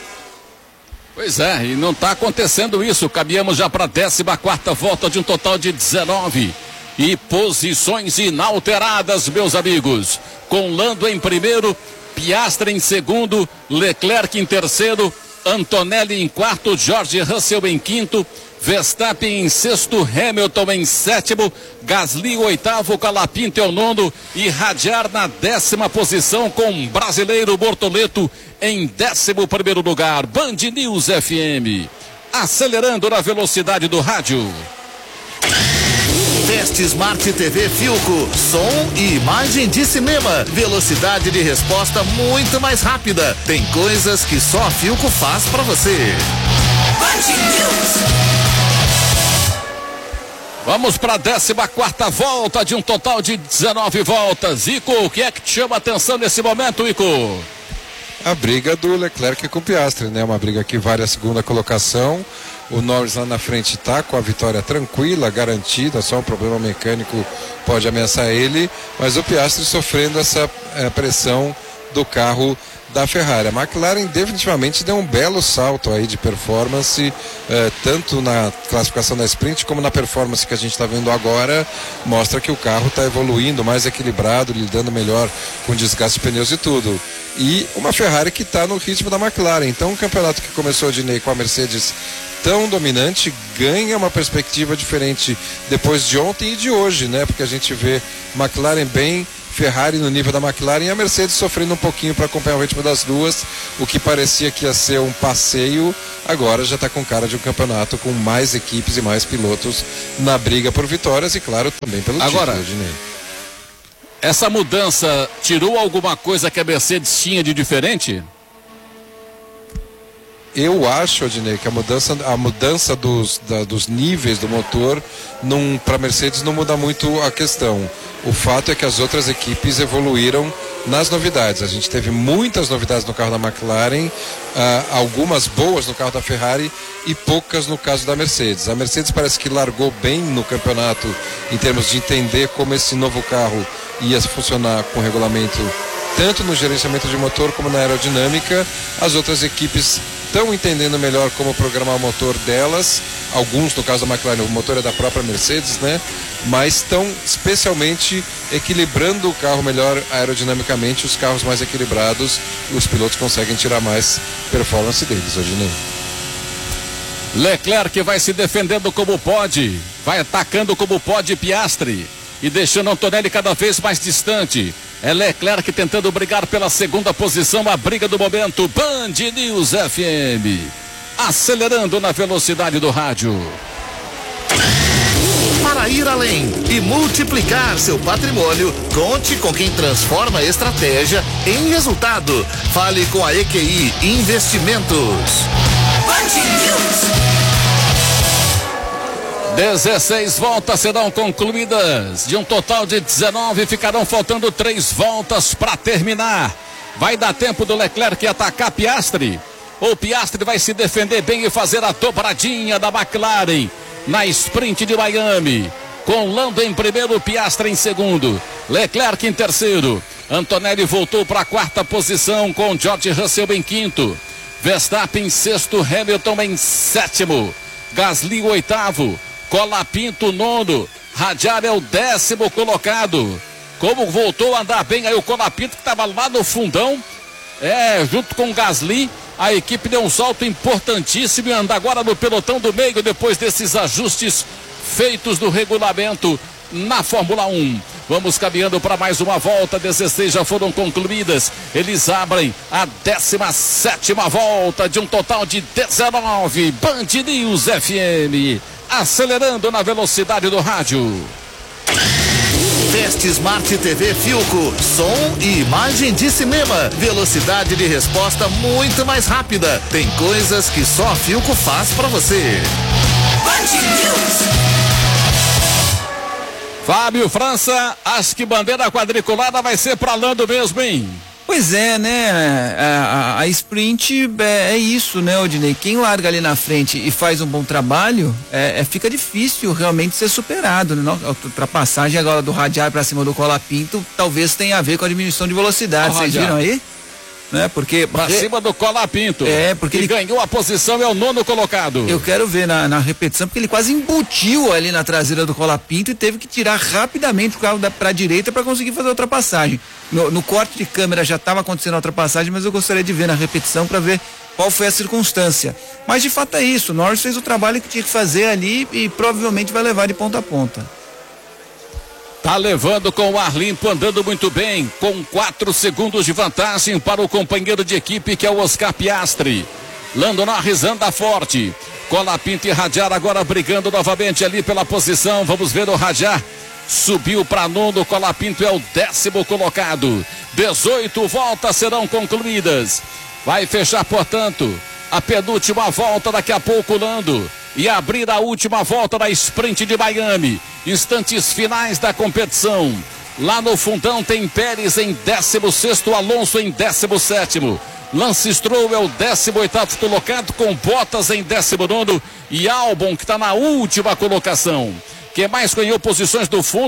A: Pois é, e não está acontecendo isso. Caminhamos já para a 14ª volta de um total de 19. E posições inalteradas, meus amigos. Com Lando em primeiro, Piastri em segundo, Leclerc em terceiro, Antonelli em quarto, George Russell em quinto, Verstappen em sexto, Hamilton em sétimo, Gasly oitavo, Colapinto é o nono e Radiar na 10ª posição com brasileiro Bortoleto em 11º lugar. Band News FM, acelerando na velocidade do rádio.
D: Teste Smart TV Philco, som e imagem de cinema, velocidade de resposta muito mais rápida. Tem coisas que só a Philco faz pra você.
A: Vamos para a 14ª volta de um total de 19 voltas. Ico, o que é que te chama a atenção nesse momento, Ico?
B: A briga do Leclerc com o Piastri, né? Uma briga que vale a segunda colocação. O Norris lá na frente está com a vitória tranquila, garantida, só um problema mecânico pode ameaçar ele, mas o Piastri sofrendo essa pressão do carro da Ferrari. A McLaren definitivamente deu um belo salto aí de performance, tanto na classificação da sprint como na performance que a gente está vendo agora. Mostra que o carro está evoluindo, mais equilibrado, lidando melhor com desgaste de pneus e tudo. E uma Ferrari que está no ritmo da McLaren. Então um campeonato que começou, Dinei, com a Mercedes tão dominante, ganha uma perspectiva diferente depois de ontem e de hoje, né? Porque a gente vê McLaren bem, Ferrari no nível da McLaren e a Mercedes sofrendo um pouquinho para acompanhar o ritmo das duas. O que parecia que ia ser um passeio, agora já está com cara de um campeonato com mais equipes e mais pilotos na briga por vitórias e, claro, também pelo título, Dinei.
A: Essa mudança tirou alguma coisa que a Mercedes tinha de diferente?
B: Eu acho, Adnei, que a mudança dos níveis do motor para a Mercedes não muda muito a questão. O fato é que as outras equipes evoluíram nas novidades. A gente teve muitas novidades no carro da McLaren, algumas boas no carro da Ferrari e poucas no caso da Mercedes. A Mercedes parece que largou bem no campeonato em termos de entender como esse novo carro ia funcionar com o regulamento, tanto no gerenciamento de motor como na aerodinâmica. As outras equipes estão entendendo melhor como programar o motor delas. Alguns, no caso da McLaren, o motor é da própria Mercedes, né? Mas estão especialmente equilibrando o carro melhor aerodinamicamente. Os carros mais equilibrados, os pilotos conseguem tirar mais performance deles hoje, né?
A: Leclerc vai se defendendo como pode, vai atacando como pode Piastri e deixando Antonelli cada vez mais distante. É Leclerc tentando brigar pela segunda posição, a briga do momento. Band News FM, acelerando na velocidade do rádio.
D: Para ir além e multiplicar seu patrimônio, conte com quem transforma a estratégia em resultado. Fale com a EQI Investimentos. Band News.
A: 16 voltas serão concluídas. De um total de 19, ficarão faltando 3 voltas para terminar. Vai dar tempo do Leclerc atacar Piastri? Ou Piastri vai se defender bem e fazer a dobradinha da McLaren na sprint de Miami? Com Lando em primeiro, Piastri em segundo, Leclerc em terceiro. Antonelli voltou para a quarta posição com George Russell em quinto. Verstappen em sexto, Hamilton em sétimo. Gasly oitavo. Colapinto nono, Hadjar é o 10º colocado. Como voltou a andar bem aí o Colapinto, que estava lá no fundão, junto com o Gasly, a equipe deu um salto importantíssimo e anda agora no pelotão do meio depois desses ajustes feitos no regulamento na Fórmula 1. Vamos caminhando para mais uma volta, 16 já foram concluídas. Eles abrem a 17ª volta de um total de 19. Band News FM, acelerando na velocidade do rádio.
D: Teste Smart TV Philco, som e imagem de cinema, velocidade de resposta muito mais rápida. Tem coisas que só a Philco faz para você. Band News.
A: Fábio França, acho que bandeira quadriculada vai ser pra Lando mesmo, hein?
C: Pois é, né? A sprint é isso, né, Odinei? Quem larga ali na frente e faz um bom trabalho, fica difícil realmente ser superado, né? A ultrapassagem agora do Hadjar pra cima do Colapinto talvez tenha a ver com a diminuição de velocidade. Vocês viram aí? Né? Porque
A: pra cima do Colapinto.
C: Porque ele
A: ganhou a posição, é o 9º colocado.
C: Eu quero ver na repetição, porque ele quase embutiu ali na traseira do Colapinto e teve que tirar rapidamente o carro pra direita para conseguir fazer a ultrapassagem. No corte de câmera já estava acontecendo a ultrapassagem, mas eu gostaria de ver na repetição para ver qual foi a circunstância. Mas de fato é isso, o Norris fez o trabalho que tinha que fazer ali e provavelmente vai levar de ponta a ponta.
A: Tá levando com o ar limpo, andando muito bem, com 4 segundos de vantagem para o companheiro de equipe que é o Oscar Piastri. Lando Norris anda forte. Colapinto e Hadjar agora brigando novamente ali pela posição. Vamos ver o Hadjar. Subiu para nono, Colapinto é o 10º colocado. 18 voltas serão concluídas. Vai fechar, portanto, a penúltima volta daqui a pouco, Lando. E abrir a última volta da sprint de Miami. Instantes finais da competição. Lá no fundão tem Pérez em 16º, Alonso em 17º. Lance Stroll é o 18º colocado, com Bottas em 19º e Albon, que está na última colocação. Quem mais ganhou posições do fundo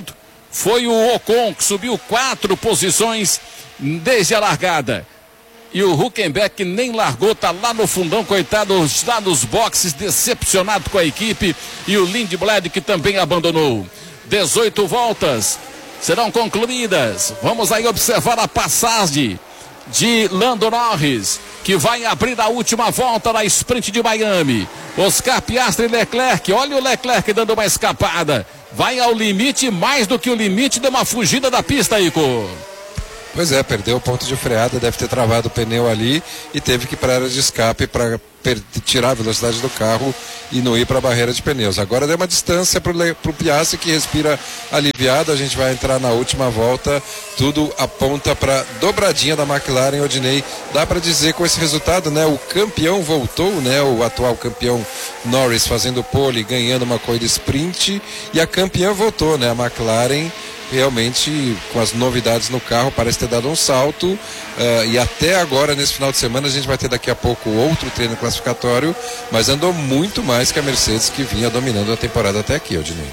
A: foi o Ocon, que subiu 4 posições desde a largada. E o Hülkenberg nem largou, tá lá no fundão, coitado, está nos boxes, decepcionado com a equipe. E o Lindblad, que também abandonou. 18 voltas serão concluídas. Vamos aí observar a passagem de Lando Norris, que vai abrir a última volta na sprint de Miami. Oscar Piastri e Leclerc, olha o Leclerc dando uma escapada. Vai ao limite, mais do que o limite, deu uma fugida da pista, Ico.
B: Pois é, perdeu o ponto de freada, deve ter travado o pneu ali e teve que ir para a área de escape para tirar a velocidade do carro e não ir para a barreira de pneus. Agora deu uma distância para o Piastri, que respira aliviado. A gente vai entrar na última volta, tudo aponta para dobradinha da McLaren. Odinei, dá para dizer com esse resultado, né? O campeão voltou, né? O atual campeão Norris fazendo pole, ganhando uma corrida sprint, e a campeã voltou, né? A McLaren realmente, com as novidades no carro, parece ter dado um salto, e até agora, nesse final de semana, a gente vai ter daqui a pouco outro treino classificatório, mas andou muito mais que a Mercedes, que vinha dominando a temporada até aqui, Odinei.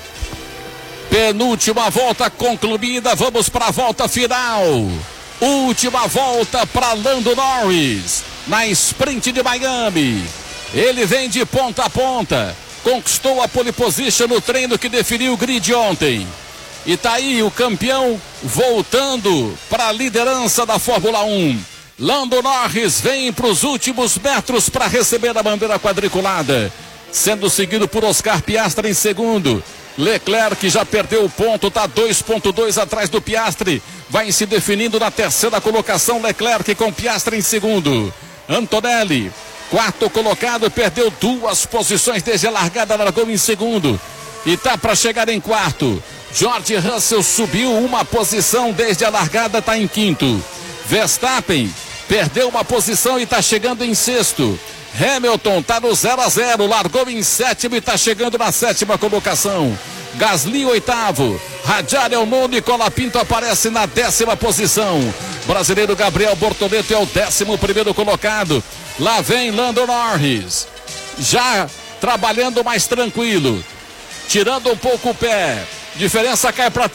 A: Penúltima volta concluída, vamos para a volta final. Última volta para Lando Norris, na sprint de Miami. Ele vem de ponta a ponta, conquistou a pole position no treino que definiu o grid ontem. E tá aí o campeão voltando para a liderança da Fórmula 1. Lando Norris vem para os últimos metros para receber a bandeira quadriculada, sendo seguido por Oscar Piastri em segundo. Leclerc já perdeu o ponto, está 2,2 atrás do Piastri, vai se definindo na terceira colocação. Leclerc com Piastri em segundo. Antonelli, quarto colocado, perdeu 2 posições desde a largada, largou em segundo e tá para chegar em quarto. George Russell subiu 1 posição desde a largada, está em quinto. Verstappen perdeu 1 posição e está chegando em sexto. Hamilton está no 0-0, largou em sétimo e está chegando na 7ª colocação. Gasly, 8º. Radiar é o 9º, Colapinto aparece na 10ª posição. Brasileiro Gabriel Bortoleto é o 11º colocado. Lá vem Lando Norris, já trabalhando mais tranquilo, tirando um pouco o pé. Diferença cai para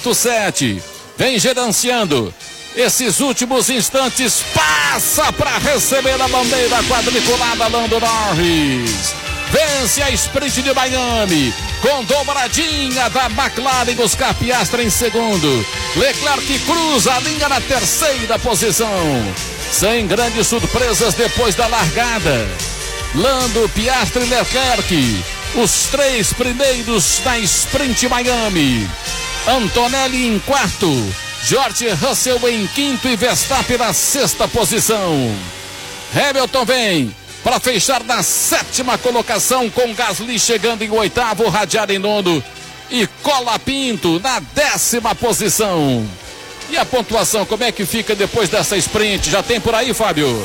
A: 3,7. Vem gerenciando esses últimos instantes. Passa para receber a bandeira quadriculada. Lando Norris vence a sprint de Miami com dobradinha da McLaren. Oscar Piastri em segundo. Leclerc cruza a linha na 3ª posição, sem grandes surpresas depois da largada. Lando, Piastri e Leclerc, os 3 primeiros na sprint Miami. Antonelli em quarto, George Russell em quinto e Verstappen na 6ª posição. Hamilton vem para fechar na 7ª colocação, com Gasly chegando em 8º, Radiar em 9º e Colapinto na 10ª posição. E a pontuação, como é que fica depois dessa sprint? Já tem por aí, Fábio?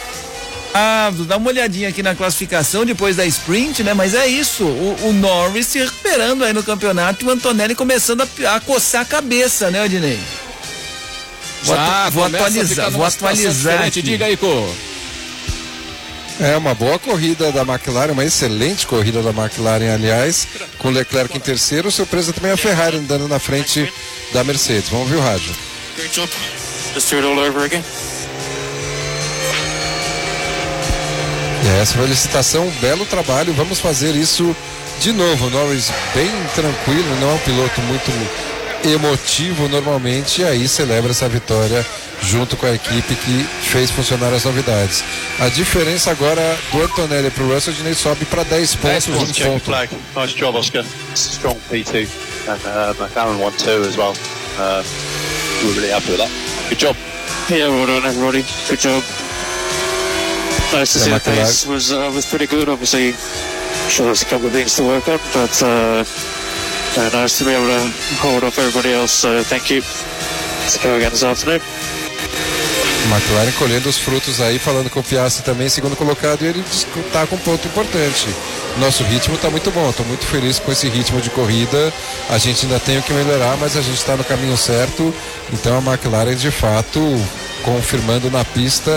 C: Dá uma olhadinha aqui na classificação depois da sprint, né? Mas é isso, o Norris se recuperando aí no campeonato e o Antonelli começando a coçar a cabeça, né, Odinei? Vou atualizar aqui.
A: Diga aí, Cô.
B: É uma boa corrida da McLaren, uma excelente corrida da McLaren, aliás, com Leclerc em terceiro. Surpresa também a Ferrari andando na frente da Mercedes. Vamos ver o rádio.
E: Great job. Let's do it all over again.
B: Essa felicitação, um belo trabalho, vamos fazer isso de novo. Norris bem tranquilo, não é um piloto muito emotivo normalmente, e aí celebra essa vitória junto com a equipe que fez funcionar as novidades. A diferença agora do Antonelli para o Russell, Dinei, sobe para 10 pontos.
E: Nice job, Oscar. Strong P2 and McLaren 1-2 as well. We're really happy with that. Good job. Yeah, well done everybody. Good job. Nice to see the pace was pretty good. Obviously, sure there's a couple of things to work on, but nice to be able to hold off everybody else. So thank you. Let's go again this afternoon.
B: McLaren colhendo os frutos aí, falando com o Piastri também, segundo colocado, e ele está com um ponto importante. Nosso ritmo está muito bom, estou muito feliz com esse ritmo de corrida. A gente ainda tem o que melhorar, mas a gente está no caminho certo. Então a McLaren de fato confirmando na pista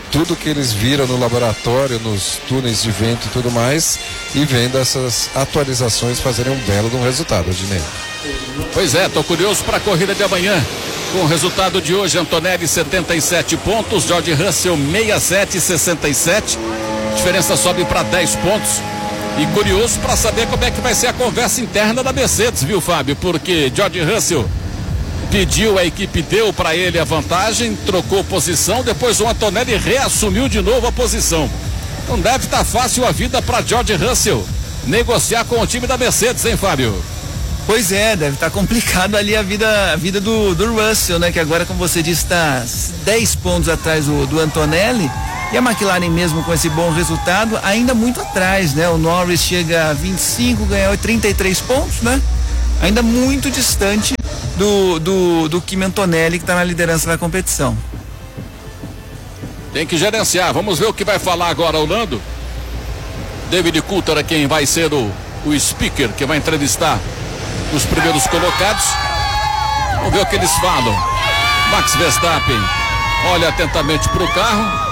B: tudo que eles viram no laboratório, nos túneis de vento e tudo mais, e vendo essas atualizações fazerem um belo de um resultado, Dinei.
A: Pois é, tô curioso para a corrida de amanhã. Com o resultado de hoje, Antonelli 77 pontos, George Russell 67,67. Diferença sobe para 10 pontos. E curioso para saber como é que vai ser a conversa interna da Mercedes, viu, Fábio? Porque George Russell pediu, a equipe deu para ele a vantagem, trocou posição, depois o Antonelli reassumiu de novo a posição. Não deve estar fácil a vida para George Russell negociar com o time da Mercedes, hein, Fábio?
C: Pois é, deve estar complicado ali a vida do Russell, né? Que agora, como você disse, está 10 pontos atrás do Antonelli. E a McLaren mesmo com esse bom resultado, ainda muito atrás, né? O Norris chega a 25, ganhou 33 pontos, né? Ainda muito distante do Kimi Antonelli, que está na liderança da competição.
A: Tem que gerenciar. Vamos ver o que vai falar agora o Lando. David Coulter é quem vai ser o speaker, que vai entrevistar os primeiros colocados. Vamos ver o que eles falam. Max Verstappen olha atentamente para o carro.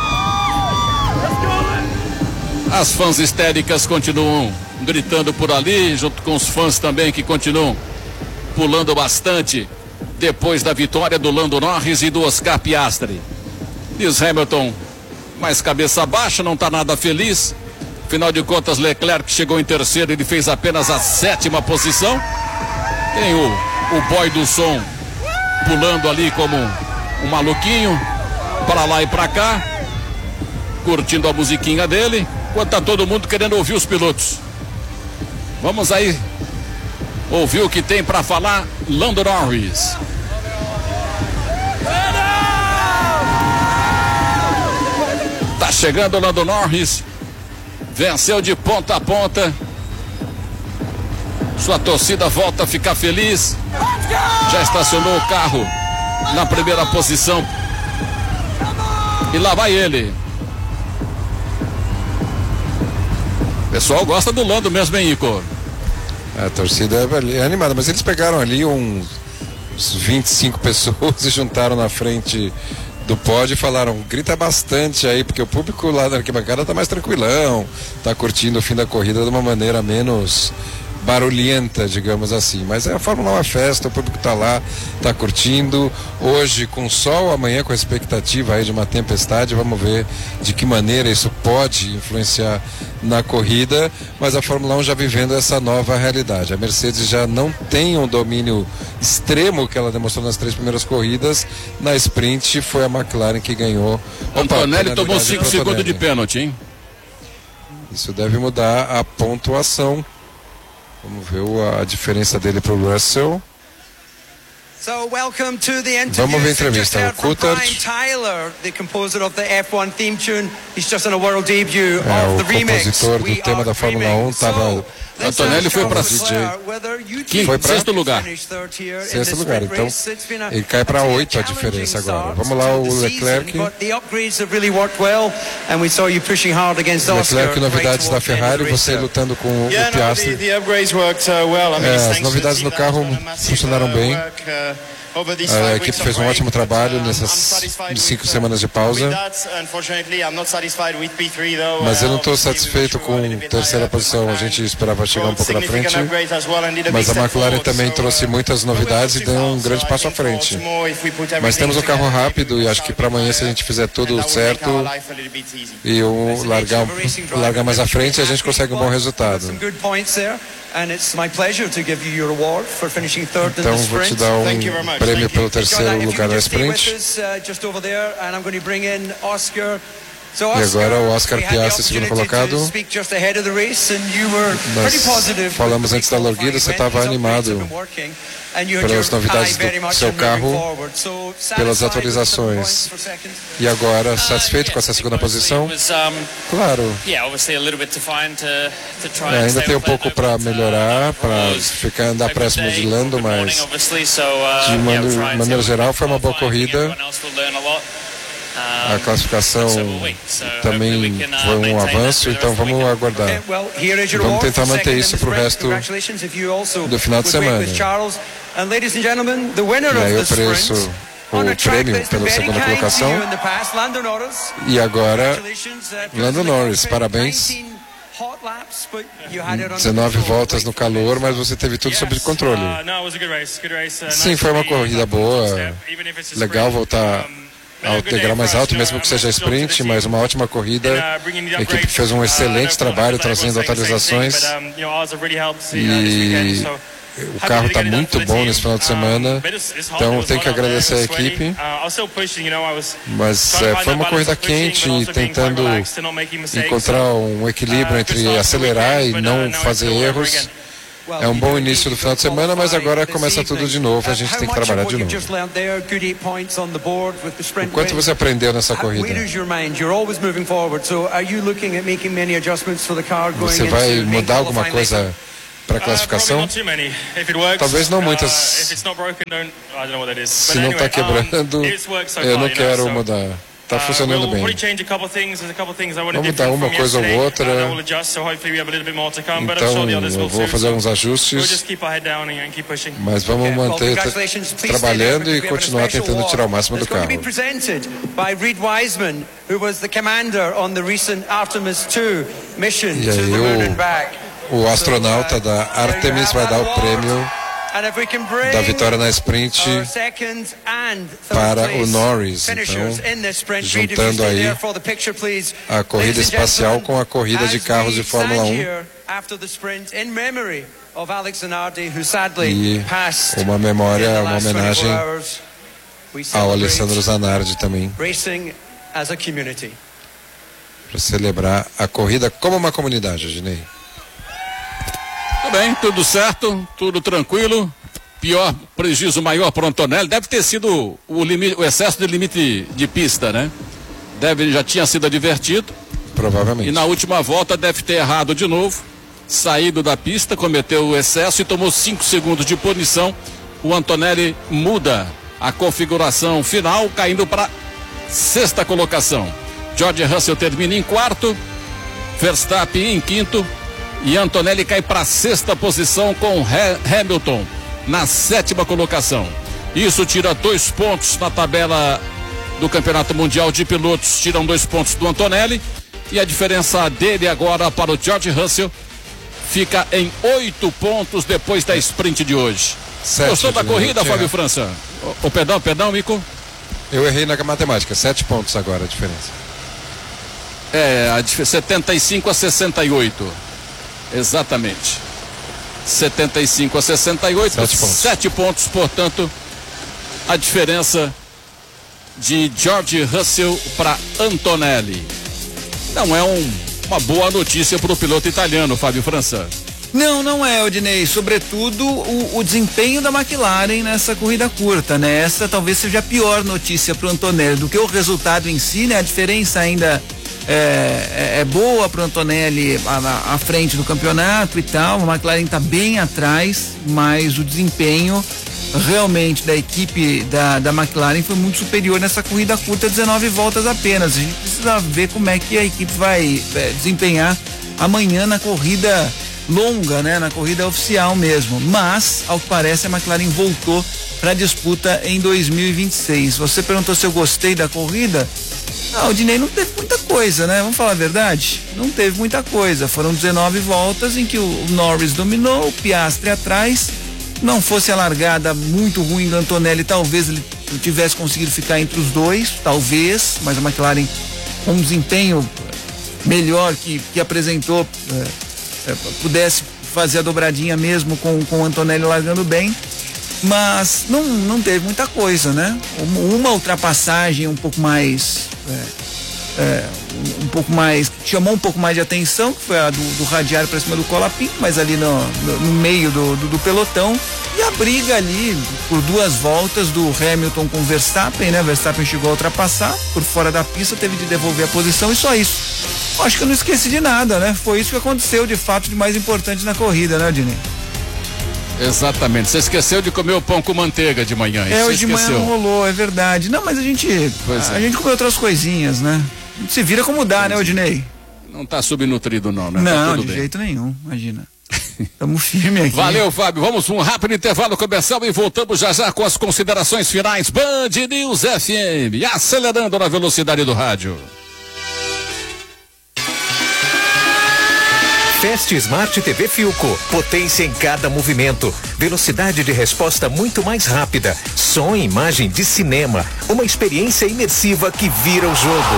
A: As fãs histéricas continuam gritando por ali, junto com os fãs também que continuam pulando bastante depois da vitória do Lando Norris e do Oscar Piastri. Lewis Hamilton mais cabeça baixa, não está nada feliz. Afinal de contas, Leclerc chegou em terceiro, ele fez apenas a 7ª posição. Tem o boy do som pulando ali como um maluquinho, para lá e para cá, curtindo a musiquinha dele, enquanto tá todo mundo querendo ouvir os pilotos. Vamos aí ouvir o que tem para falar Lando Norris. Tá chegando o Lando Norris, venceu de ponta a ponta. Sua torcida volta a ficar feliz. Já estacionou o carro na primeira posição. E lá vai ele. O pessoal gosta do Lando mesmo, hein, Igor?
B: A torcida é animada, mas eles pegaram ali uns 25 pessoas e juntaram na frente do pódio e falaram, grita bastante aí, porque o público lá na arquibancada tá mais tranquilão, tá curtindo o fim da corrida de uma maneira menos barulhenta, digamos assim, mas a Fórmula 1 é uma festa, o público tá lá, tá curtindo, hoje com sol, amanhã com a expectativa aí de uma tempestade, vamos ver de que maneira isso pode influenciar na corrida, mas a Fórmula 1 já vivendo essa nova realidade, a Mercedes já não tem um domínio extremo que ela demonstrou nas 3 primeiras corridas, na sprint foi a McLaren que ganhou.
A: Antonelli tomou 5 segundos de pênalti, hein?
B: Isso deve mudar a pontuação. Vamos ver a diferença dele para o Russell. Vamos ver a entrevista. O Coulthard, o compositor do tema da Fórmula 1, estava.
A: Antonelli foi para sexto lugar.
B: Sexto lugar, então ele cai para 8 a diferença agora. Vamos lá, o Leclerc. Leclerc, novidades da Ferrari, você lutando com o Piastri. As novidades no carro funcionaram bem. A equipe fez um ótimo trabalho nessas 5 semanas de pausa. Mas eu não estou satisfeito com a terceira posição. A gente esperava chegar um pouco na frente. Mas a McLaren também trouxe muitas novidades e deu um grande passo à frente. Mas temos um carro rápido e acho que para amanhã, se a gente fizer tudo certo e largar mais à frente, a gente consegue um bom resultado. Então vou te dar um prêmio pelo terceiro lugar na sprint. E agora o Oscar Piastri, segundo colocado. Nós falamos antes da largada, você estava animado pelas novidades do seu carro, pelas atualizações. E agora, satisfeito com essa segunda posição? Claro. Ainda tem um pouco para melhorar, para andar próximo de Lando, mas de maneira geral foi uma boa corrida. A classificação também foi um avanço, então vamos aguardar. Vamos tentar manter isso para o resto do final de semana. E aí o preço o prêmio pela segunda colocação. E agora, Lando Norris, parabéns. 19 voltas no calor, mas você teve tudo sob controle. Sim, foi uma corrida boa. Legal voltar ao degrau mais alto, mesmo que seja sprint, mas uma ótima corrida. A equipe fez um excelente trabalho trazendo atualizações. E o carro está muito bom nesse final de semana, então tem que agradecer a equipe. Mas foi uma corrida quente, tentando encontrar um equilíbrio entre acelerar e não fazer erros. É um bom início do final de semana, mas agora começa tudo de novo, a gente tem que trabalhar de novo. O quanto você aprendeu nessa corrida? Você vai mudar alguma coisa para a classificação? Talvez não muitas. Se não está quebrando, eu não quero mudar. Está funcionando bem. Vamos dar uma coisa ou outra. Então, eu vou fazer alguns ajustes. Mas vamos manter trabalhando e continuar tentando tirar o máximo do carro. E aí, o astronauta da Artemis vai dar o prêmio da vitória na sprint para o Norris. Então, juntando aí a corrida espacial com a corrida de carros de Fórmula 1. E uma memória, uma homenagem ao Alessandro Zanardi também, para celebrar a corrida como uma comunidade, Adinei.
A: Tudo bem, tudo certo, tudo tranquilo. Pior, prejuízo maior para o Antonelli deve ter sido o excesso de limite de pista, né? Já tinha sido advertido.
B: Provavelmente.
A: E na última volta deve ter errado de novo, saído da pista, cometeu o excesso e tomou 5 segundos de punição. O Antonelli muda a configuração final, caindo para 6ª colocação. George Russell termina em 4º, Verstappen em 5º. E Antonelli cai para a 6ª posição com Hamilton na 7ª colocação. Isso tira 2 pontos na tabela do Campeonato Mundial de Pilotos. Tiram 2 pontos do Antonelli. E a diferença dele agora para o George Russell fica em 8 pontos depois da sprint de hoje. Gostou da corrida, Fábio França? Perdão, Mico?
B: Eu errei na matemática. 7 pontos agora a diferença.
A: 75 a 68. Exatamente. 75 a 68, 7 pontos, portanto, a diferença de George Russell para Antonelli. Não é uma boa notícia para o piloto italiano, Fábio França.
C: Não é, Odinei. Sobretudo o desempenho da McLaren nessa corrida curta, né? Essa talvez seja a pior notícia para o Antonelli do que o resultado em si, né? A diferença ainda é boa para o Antonelli à frente do campeonato e tal. A McLaren está bem atrás, mas o desempenho realmente da equipe da McLaren foi muito superior nessa corrida curta, 19 voltas apenas. A gente precisa ver como é que a equipe vai desempenhar amanhã na corrida longa, né? Na corrida oficial mesmo. Mas, ao que parece, a McLaren voltou para a disputa em 2026. Você perguntou se eu gostei da corrida. O Dinei não teve muita coisa, né? Vamos falar a verdade? Não teve muita coisa. Foram 19 voltas em que o Norris dominou, o Piastri atrás. Não fosse a largada muito ruim do Antonelli, talvez ele tivesse conseguido ficar entre os dois, talvez, mas a McLaren com um desempenho melhor que apresentou, pudesse fazer a dobradinha mesmo com o Antonelli largando bem. Mas não teve muita coisa, né? Uma ultrapassagem um pouco mais chamou um pouco mais de atenção, que foi a do radiário para cima do Colapinto, mas ali no meio do pelotão. E a briga ali por 2 voltas do Hamilton com o Verstappen, né? Verstappen chegou a ultrapassar por fora da pista, teve de devolver a posição e só isso. Acho que eu não esqueci de nada, né? Foi isso que aconteceu de fato de mais importante na corrida, né, Dinei?
A: Exatamente, você esqueceu de comer o pão com manteiga de manhã.
C: Hoje de manhã não rolou, é verdade. Não, mas a gente comeu outras coisinhas, né? A gente se vira como dá, né, Odinei?
A: Não tá subnutrido não, né?
C: Não,
A: tá
C: de jeito nenhum, imagina. Estamos firmes aqui.
A: Valeu, Fábio. Vamos um rápido intervalo comercial e voltamos já com as considerações finais. Band News FM, acelerando na velocidade do rádio.
F: Fast Smart TV Philco, potência em cada movimento, velocidade de resposta muito mais rápida, som e imagem de cinema, uma experiência imersiva que vira o jogo.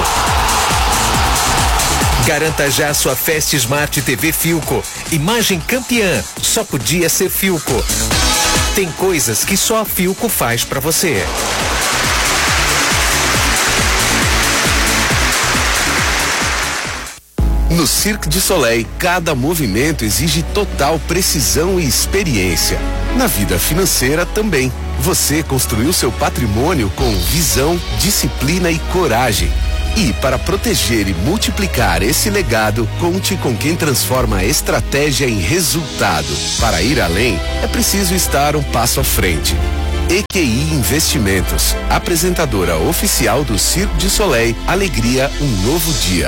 F: Garanta já sua Fast Smart TV Philco, imagem campeã, só podia ser Philco. Tem coisas que só a Philco faz pra você.
G: No Cirque du Soleil, cada movimento exige total precisão e experiência. Na vida financeira também. Você construiu seu patrimônio com visão, disciplina e coragem. E para proteger e multiplicar esse legado, conte com quem transforma a estratégia em resultado. Para ir além, é preciso estar um passo à frente. EQI Investimentos, apresentadora oficial do Cirque du Soleil, alegria, um novo dia.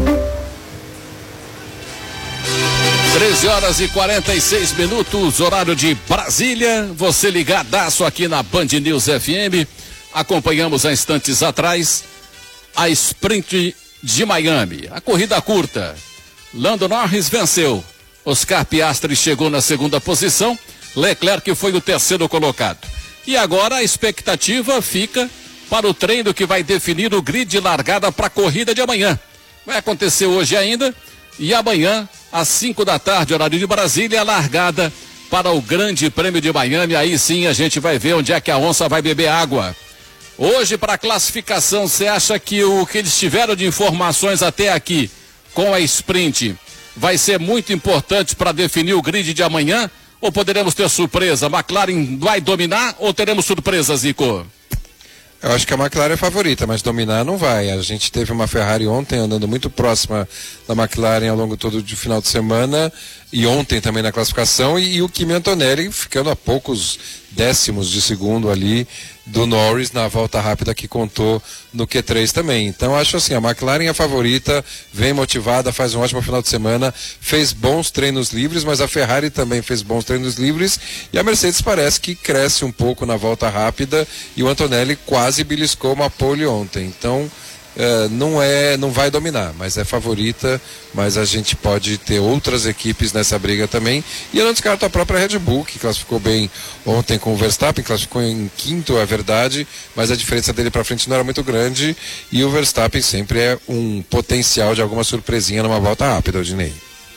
A: 13h46, horário de Brasília. Você ligadaço aqui na Band News FM. Acompanhamos há instantes atrás a sprint de Miami. A corrida curta. Lando Norris venceu. Oscar Piastri chegou na segunda posição. Leclerc foi o terceiro colocado. E agora a expectativa fica para o treino que vai definir o grid de largada para a corrida de amanhã. Vai acontecer hoje ainda. E amanhã, às 5 da tarde, horário de Brasília, a largada para o Grande Prêmio de Miami. Aí sim a gente vai ver onde é que a onça vai beber água. Hoje, para a classificação, você acha que o que eles tiveram de informações até aqui com a sprint vai ser muito importante para definir o grid de amanhã? Ou poderemos ter surpresa? A McLaren vai dominar ou teremos surpresa, Zico?
B: Eu acho que a McLaren é favorita, mas dominar não vai. A gente teve uma Ferrari ontem andando muito próxima da McLaren ao longo todo do final de semana e ontem também na classificação e o Kimi Antonelli ficando a poucos décimos de segundo ali do Norris na volta rápida que contou no Q3 também. Então acho assim, a McLaren é a favorita, vem motivada, faz um ótimo final de semana, fez bons treinos livres, mas a Ferrari também fez bons treinos livres e a Mercedes parece que cresce um pouco na volta rápida e o Antonelli quase beliscou uma pole ontem. Então não vai dominar, mas é favorita, mas a gente pode ter outras equipes nessa briga também, e eu não descarto a própria Red Bull, que classificou bem ontem com o Verstappen, classificou em quinto, é verdade, mas a diferença dele para frente não era muito grande, e o Verstappen sempre é um potencial de alguma surpresinha numa volta rápida, Odinei.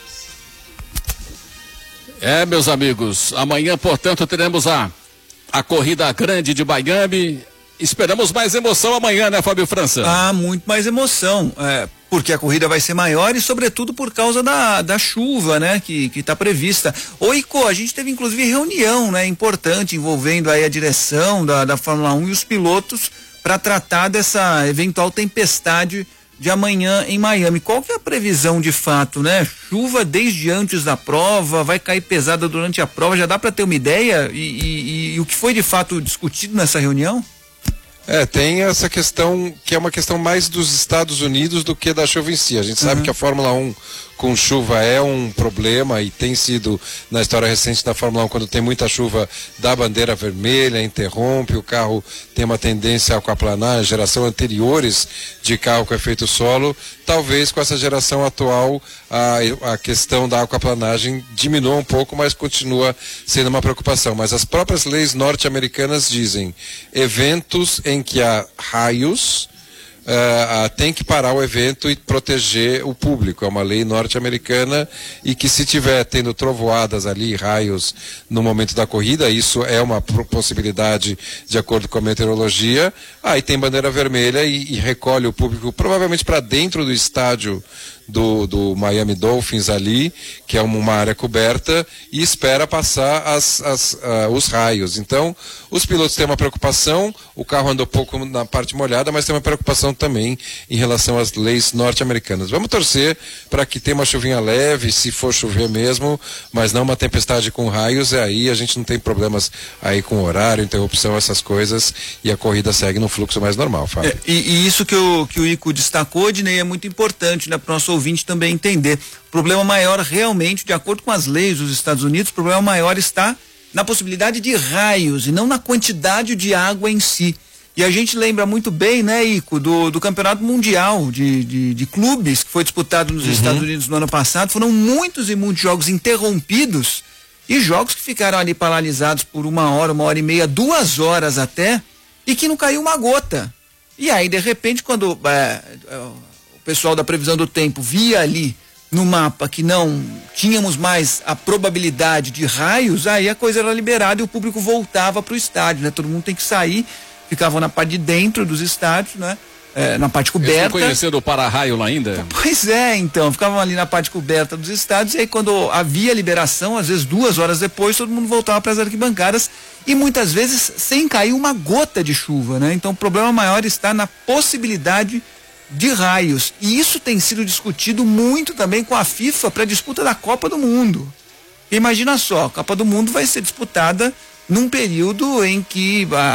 A: Meus amigos, amanhã, portanto, teremos a corrida grande de Miami. Esperamos mais emoção amanhã, né, Fábio França?
C: Muito mais emoção, porque a corrida vai ser maior e sobretudo por causa da chuva, né, que está prevista. Ico, a gente teve inclusive reunião, né, importante envolvendo aí a direção da Fórmula 1 e os pilotos para tratar dessa eventual tempestade de amanhã em Miami. Qual que é a previsão de fato, né? Chuva desde antes da prova, vai cair pesada durante a prova, já dá para ter uma ideia e o que foi de fato discutido nessa reunião?
B: Tem essa questão que é uma questão mais dos Estados Unidos do que da chuva em si. A gente sabe que a Fórmula 1 com chuva é um problema e tem sido na história recente da Fórmula 1, quando tem muita chuva, dá bandeira vermelha, interrompe, o carro tem uma tendência a aquaplanar, geração anteriores de carro com efeito solo. Talvez com essa geração atual a questão da aquaplanagem diminua um pouco, mas continua sendo uma preocupação. Mas as próprias leis norte-americanas dizem eventos em que há raios, tem que parar o evento e proteger o público. É uma lei norte-americana e que se tiver tendo trovoadas ali, raios no momento da corrida, isso é uma possibilidade de acordo com a meteorologia, aí tem bandeira vermelha e recolhe o público provavelmente para dentro do estádio do Miami Dolphins ali, que é uma área coberta, e espera passar os raios. Então, os pilotos têm uma preocupação, o carro andou pouco na parte molhada, mas tem uma preocupação também em relação às leis norte-americanas. Vamos torcer para que tenha uma chuvinha leve, se for chover mesmo, mas não uma tempestade com raios, aí a gente não tem problemas aí com horário, interrupção, essas coisas, e a corrida segue no fluxo mais normal, Fábio.
C: E isso que o Ico destacou, Ednei, é muito importante, né, para o nosso ouvinte também entender. O problema maior realmente, de acordo com as leis dos Estados Unidos, o problema maior está na possibilidade de raios e não na quantidade de água em si. E a gente lembra muito bem, né, Ico, do Campeonato Mundial de Clubes, que foi disputado nos Estados Unidos no ano passado. Foram muitos e muitos jogos interrompidos e jogos que ficaram ali paralisados por 1 hora, 1h30, 2 horas até, e que não caiu uma gota. E aí, de repente, quando o pessoal da previsão do tempo via ali no mapa que não tínhamos mais a probabilidade de raios, aí a coisa era liberada e o público voltava para o estádio, né? Todo mundo tem que sair, ficavam na parte de dentro dos estádios, né? Na parte coberta.
A: Eles não conheceram o para-raio lá ainda?
C: Pois é, então, ficavam ali na parte coberta dos estádios, e aí quando havia liberação, às vezes 2 horas depois, todo mundo voltava para as arquibancadas, e muitas vezes sem cair uma gota de chuva, né? Então o problema maior está na possibilidade de raios, e isso tem sido discutido muito também com a FIFA para a disputa da Copa do Mundo. Imagina só, a Copa do Mundo vai ser disputada num período em que